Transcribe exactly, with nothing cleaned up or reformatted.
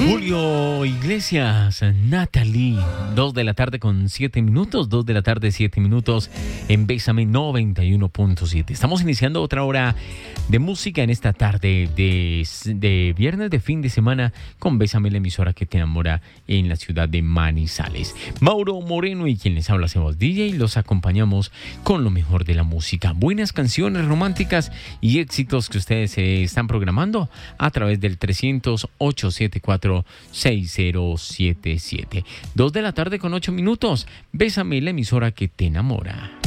Julio Iglesias, Natalie, dos de la tarde con siete minutos, dos de la tarde siete minutos en Bésame noventa y uno punto siete. Estamos iniciando otra hora de música en esta tarde de, de viernes de fin de semana con Bésame, la emisora que te enamora en la ciudad de Manizales. Mauro Moreno y quien les habla hacemos D J y los acompañamos con lo mejor de la música, buenas canciones románticas y éxitos que ustedes se están programando a través del trescientos ocho setenta y cuatro seis cero siete siete. Dos de la tarde con ocho minutos. Bésame, la emisora que te enamora.